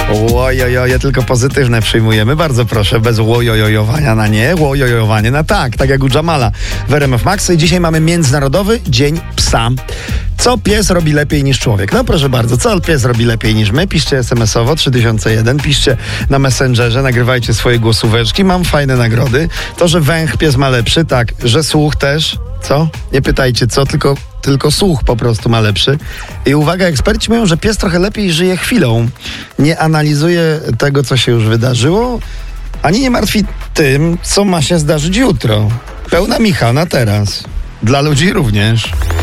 Łojojoje, tylko pozytywne przyjmujemy. Bardzo proszę, bez łojojojowania na nie, łojojojowanie na tak jak u Jamala w RMF Max. I dzisiaj mamy Międzynarodowy Dzień Psa. Co pies robi lepiej niż człowiek? No proszę bardzo, co pies robi lepiej niż my? Piszcie SMS-owo 3001, piszcie na Messengerze, nagrywajcie swoje głosóweczki. Mam fajne nagrody. To, że węch pies ma lepszy, tak, że słuch też. Co? Nie pytajcie co, tylko słuch po prostu ma lepszy. I uwaga, eksperci mówią, że pies trochę lepiej żyje chwilą. Nie analizuje tego, co się już wydarzyło, ani nie martwi tym, co ma się zdarzyć jutro. Pełna Micha na teraz. Dla ludzi również.